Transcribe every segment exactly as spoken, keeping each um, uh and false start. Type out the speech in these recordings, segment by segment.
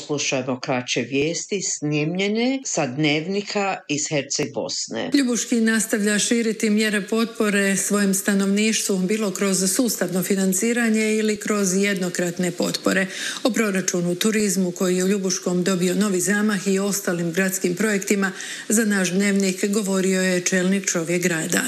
poslušajmo kraće vijesti snimljene sa dnevnika iz Herceg Bosne. Ljubuški nastavlja širiti mjere potpore svojem stanovništvu, bilo kroz sustavno financiranje ili kroz jednokratne potpore. O proračunu turizmu koji je u Ljubuškom dobio novi zamah i ostalim gradskim projektima za naš dnevnik govorio je čelnik čovjek grada.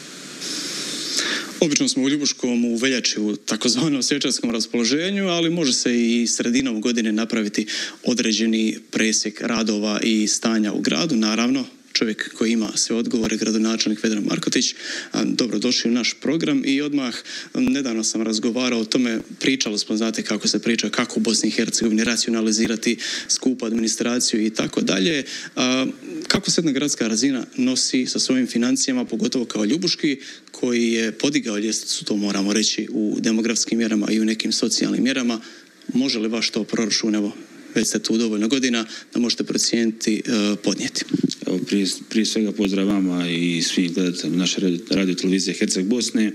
Obično smo u Ljubuškom u veljači u takozvanom svečarskom raspoloženju, ali može se i sredinom godine napraviti određeni presjek radova i stanja u gradu. Naravno, čovjek koji ima sve odgovore, gradonačelnik Vedran Markotić, dobrodošli u naš program i odmah nedavno sam razgovarao o tome, pričali smo, znate kako se priča, kako u Bosni i Hercegovini racionalizirati skupu administraciju i tako dalje. Kako se jedna gradska razina nosi sa svojim financijama, pogotovo kao Ljubuški, koji je podigao ljestvicu, to moramo reći, u demografskim mjerama i u nekim socijalnim mjerama. Može li vaš to proračun, evo, već ste tu dovoljno godina, da možete procijeniti, podnijeti? Evo, prije, prije svega pozdrav vama i svim gledateljima naše radio televizije Herceg Bosne.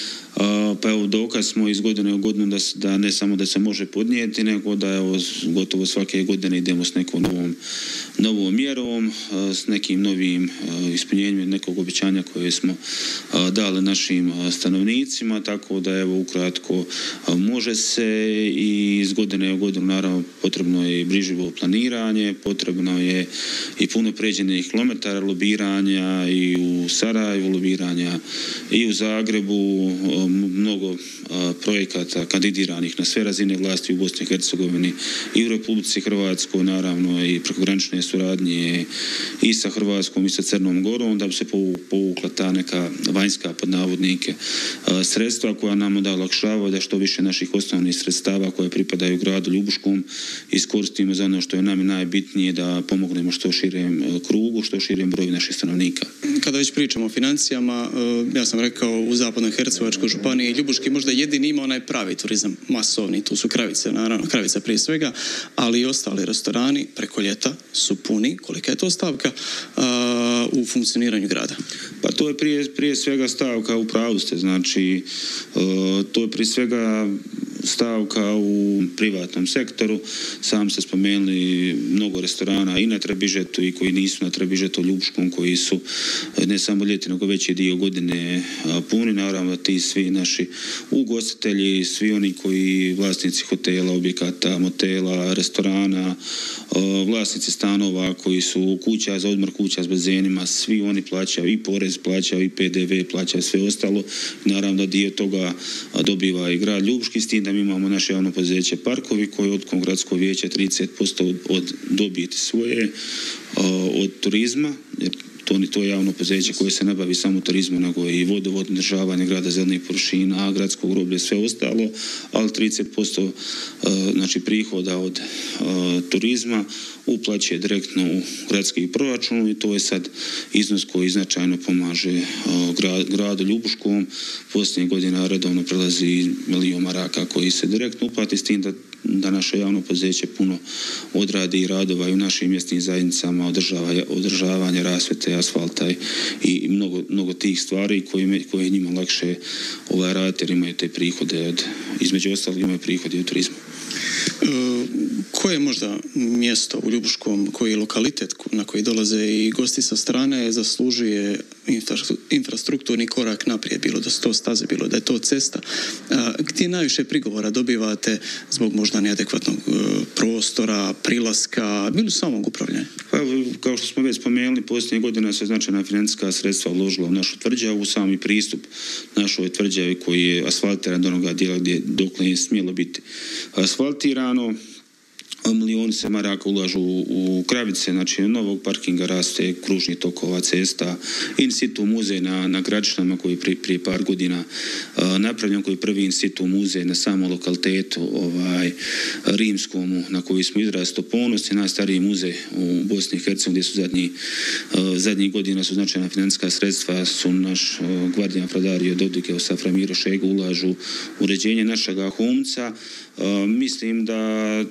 Pa evo, dokaz smo iz godine u godinu da, da ne samo da se može podnijeti, nego da evo, gotovo svake godine idemo s nekom novom, novom mjerom, s nekim novim ispunjenjem nekog obećanja koje smo dali našim stanovnicima, tako da evo ukratko može se i iz godine u godinu naravno potrebno je i brižljivo planiranje, potrebno je i puno pređenih kilometara lobiranja i u Sarajevu lobiranja i u Zagrebu, mnogo a, projekata kandidiranih na sve razine vlasti u Bosni i Hercegovini i u Republici Hrvatskoj, naravno i prekogranične suradnje i sa Hrvatskom i sa Crnom Gorom, da bi se povukla ta neka vanjska pod navodnike a, sredstva koja nam da olakšava da što više naših osnovnih sredstava koje pripadaju gradu Ljubuškom iskoristimo za ono što je nam najbitnije, da pomognemo što širem krugu, što širem broju naših stanovnika. Kada već pričamo o financijama, ja sam rekao u zapadnoj Hercegovačkoj županiji Ljubuški možda jedini ima onaj pravi turizam, masovni, tu su Kravice, naravno, Kravice prije svega, ali i ostali restorani preko ljeta su puni. Kolika je to stavka uh, u funkcioniranju grada? Pa to je prije, prije svega stavka, u pravu ste, znači uh, to je prije svega stavka u privatnom sektoru. Sam ste spomenuli mnogo restorana i na Trebižetu i koji nisu na Trebižetu Ljubuškom, koji su ne samo ljeti nego veći dio godine puni. Naravno ti svi naši ugostitelji, svi oni koji vlasnici hotela, objekata, motela, restorana, vlasnici stanova koji su kuća za odmor, kuća s bazenima, svi oni plaćaju i porez, plaćaju i P D V, plaćaju sve ostalo. Naravno da dio toga dobiva i grad Ljubuški, s tim da mi imamo naše javno poduzeće Parkovi koje od gradskog vijeća trideset posto od dobiti svoje od turizma, jer to, to je javno poduzeće koje se ne bavi samo turizmom, nego i vodovod, održavanje grada, zelenih površina, gradsko groblje, sve ostalo, ali trideset posto znači prihoda od uh, turizma uplaćuje direktno u gradski proračun i to je sad iznos koji značajno pomaže uh, grad, gradu Ljubuškom. Posljednjih godina redovno prelazi milijon maraka koji se direktno uplati, s tim da da naše javno poduzeće puno odradi radova i u našim mjesnim zajednicama, održava, održavanje rasvjete, asfalta i mnogo, mnogo tih stvari koje, koje njima lakše ovaj, raditi jer imaju te prihode, od, između ostalog imaju prihode od turizma. E, koje je možda mjesto u Ljubuškom, koji je lokalitet na koji dolaze i gosti sa strane zaslužuje infrastrukturni korak naprijed, bilo da su to staze, bilo da je to cesta? A, gdje najviše prigovora dobivate zbog možda neadekvatnog e, prostora, prilaska, bilo samog upravljanja? Pa, kao što smo već spomenuli, posljednje godine se značajna financijska sredstva uložila u našu tvrđavu, sami pristup našoj tvrđavi koji je asfaltiran do onoga dijela gdje dok ne je smjelo biti asfaltirano. Milijuni se maraka ulažu u Kravice, znači novog parkinga, raste kružnih tokova, cesta, in situ muzej na, na Gračinama koji je prije, prije par godina uh, napravljen, koji je prvi in situ muzej na samom lokalitetu ovaj, rimskomu, na koji smo izrazito ponosni, najstariji muzej u Bosni i Hercegovini gdje su zadnji, uh, zadnjih godina su značajna financijska sredstva, su naš uh, Gvardijan Fradario Dodike, Osafra Miro Šega ulažu uređenje našega Humca. Uh, mislim da ćemo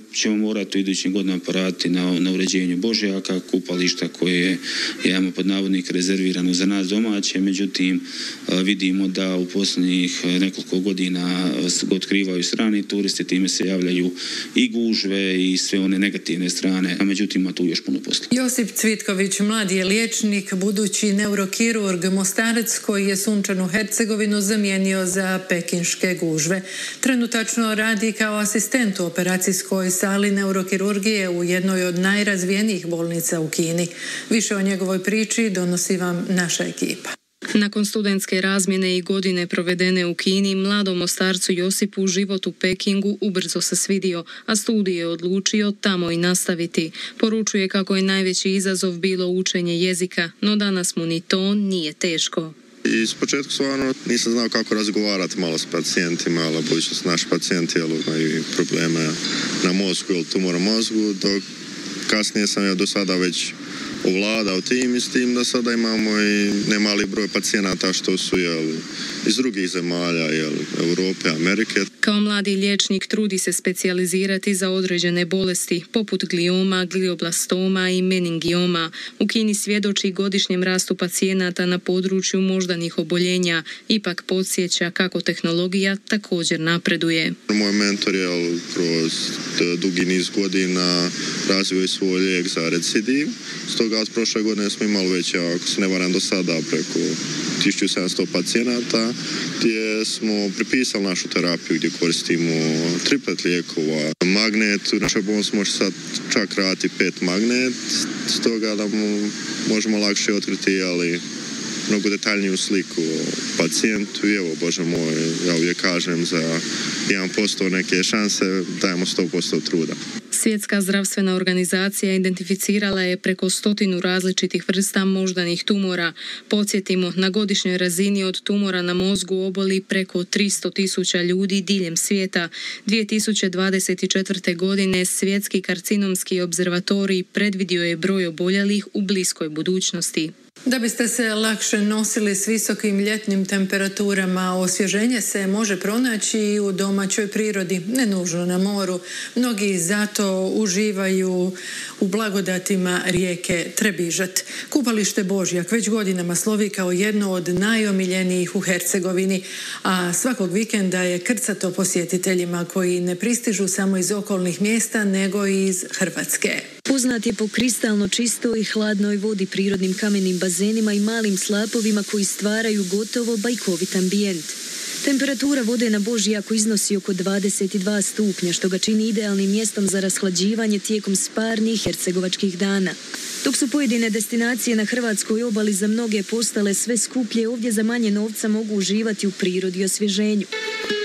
morati u idućim godinama poraditi na, na uređenju Božjaka, kupališta koje je, imamo pod navodnik rezervirano za nas domaće, međutim vidimo da u posljednjih nekoliko godina otkrivaju strani turisti, time se javljaju i gužve i sve one negativne strane, a međutim ima tu još puno posla. Josip Cvitković, mladi je liječnik, budući neurokirurg, Mostarac koji je Sunčanu Hercegovinu zamijenio za pekinške gužve. Trenutačno radi kao asistent u operacijskoj sali neurokirurgije u jednoj od najrazvijenijih bolnica u Kini. Više o njegovoj priči donosi vam naša ekipa. Nakon studentske razmjene i godine provedene u Kini, mladom Mostarcu Josipu život u Pekingu ubrzo se svidio, a studij je odlučio tamo i nastaviti. Poručuje kako je najveći izazov bilo učenje jezika, no danas mu ni to nije teško. Iz početka stvarno nisam znao kako razgovarati malo s pacijentima, ali budući su naši pacijenti imaju probleme na mozgu ili tumor u mozgu, dok kasnije sam ja do sada već ovladao tim i s tim da sada imamo i nemali broj pacijenata što su jel, iz drugih zemalja, jel, Europe, Amerike. Kao mladi liječnik trudi se specijalizirati za određene bolesti poput glioma, glioblastoma i meningioma. U Kini svjedoči godišnjem rastu pacijenata na području moždanih oboljenja, ipak podsjeća kako tehnologija također napreduje. Moj mentor je kroz dugi niz godina razvio svoj lijek za recidiv. Stoga od prošle godine smo imali već, ako se ne varam do sada, preko tisuću sedamsto pacijenata, gdje smo pripisali našu terapiju gdje koristimo triplet lijekova. Magnet, u našoj bolnici može sad čak raditi pet magnet, stoga da mu možemo lakše otkriti, ali mnogo detaljniju sliku o pacijentu i evo, Bože moj, ja uvijek kažem za jedan posto neke šanse dajemo sto posto truda. Svjetska zdravstvena organizacija identificirala je preko stotinu različitih vrsta moždanih tumora. Podsjetimo, na godišnjoj razini od tumora na mozgu oboli preko tristo tisuća ljudi diljem svijeta. dvije tisuće dvadeset četvrte. godine Svjetski karcinomski obzervatorij predvidio je broj oboljelih u bliskoj budućnosti. Da biste se lakše nosili s visokim ljetnim temperaturama, osvježenje se može pronaći i u domaćoj prirodi, ne nužno na moru. Mnogi zato uživaju u blagodatima rijeke Trebižat. Kupalište Božjak već godinama slovi kao jedno od najomiljenijih u Hercegovini, a svakog vikenda je krcato posjetiteljima koji ne pristižu samo iz okolnih mjesta, nego i iz Hrvatske. Poznat je po kristalno čistoj i hladnoj vodi, prirodnim kamenim bazenima i malim slapovima koji stvaraju gotovo bajkovit ambijent. Temperatura vode na Božjaku iznosi oko dvadeset dva stupnja, što ga čini idealnim mjestom za rashlađivanje tijekom sparnih hercegovačkih dana. Dok su pojedine destinacije na hrvatskoj obali za mnoge postale sve skuplje, ovdje za manje novca mogu uživati u prirodi i osvježenju.